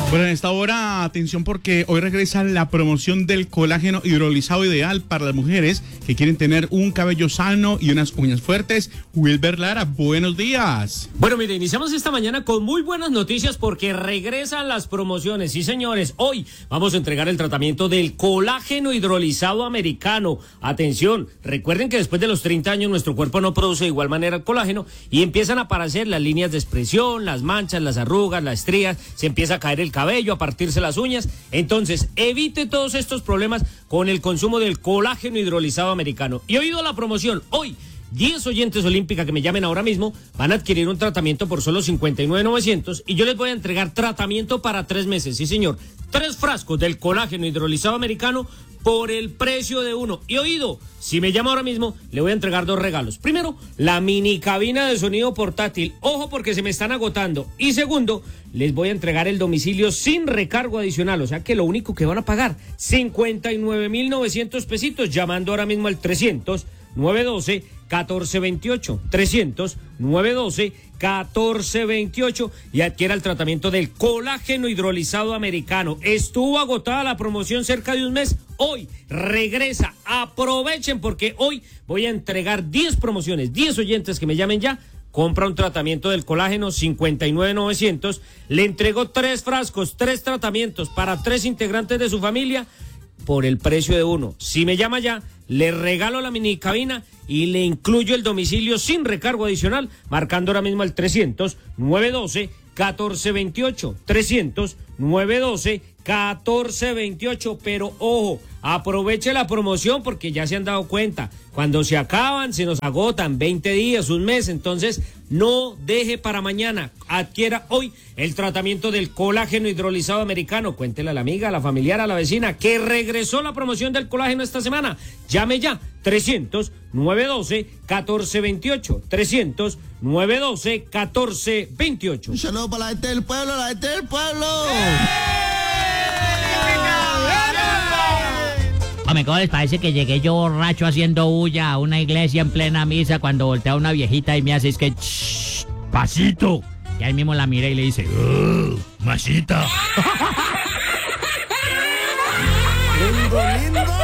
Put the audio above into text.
Bueno, en esta hora, atención porque hoy regresa la promoción del colágeno hidrolizado ideal para las mujeres que quieren tener un cabello sano y unas uñas fuertes. Wilber Lara, buenos días. Bueno, mire, iniciamos esta mañana con muy buenas noticias porque regresan las promociones. Sí, señores, hoy vamos a entregar el tratamiento del colágeno hidrolizado americano. Atención, recuerden que después de los 30 años nuestro cuerpo no produce de igual manera el colágeno y empiezan a aparecer las líneas de expresión, las manchas, las arrugas, las estrías, se empieza a caer el cabello, a partirse las uñas. Entonces, evite todos estos problemas con el consumo del colágeno hidrolizado americano. Y he oído la promoción, hoy 10 oyentes olímpica que me llamen ahora mismo van a adquirir un tratamiento por solo 59,900 y yo les voy a entregar tratamiento para 3 meses, sí señor, 3 frascos del colágeno hidrolizado americano por el precio de uno. Y oído, si me llama ahora mismo, le voy a entregar 2 regalos. Primero, la mini cabina de sonido portátil. Ojo porque se me están agotando. Y segundo, les voy a entregar el domicilio sin recargo adicional. O sea que lo único que van a pagar, 59,900 pesitos, llamando ahora mismo al 300-912-1428. 300-912-1428 y adquiera el tratamiento del colágeno hidrolizado americano. Estuvo agotada la promoción cerca de un mes. Hoy regresa. Aprovechen porque hoy voy a entregar 10 promociones. 10 oyentes que me llamen ya. Compra un tratamiento del colágeno 59,900. Le entrego 3 frascos, 3 tratamientos para 3 integrantes de su familia por el precio de uno. Si me llama ya, le regalo la mini cabina y le incluyo el domicilio sin recargo adicional, marcando ahora mismo al 300-912-1428. 300-912-1428. Pero ojo, aproveche la promoción porque ya se han dado cuenta. Cuando se acaban, se nos agotan 20 días, un mes. Entonces, no deje para mañana. Adquiera hoy el tratamiento del colágeno hidrolizado americano. Cuéntele a la amiga, a la familiar, a la vecina que regresó la promoción del colágeno esta semana. Llame ya. 300-912-1428. 300-912-1428. Un saludo para la gente del pueblo, la gente del pueblo. Hombre, ¿cómo les parece que llegué yo borracho haciendo bulla a una iglesia en plena misa cuando voltea una viejita y me hace es que pasito? Y ahí mismo la mira y le dice, masita. Lindo, lindo.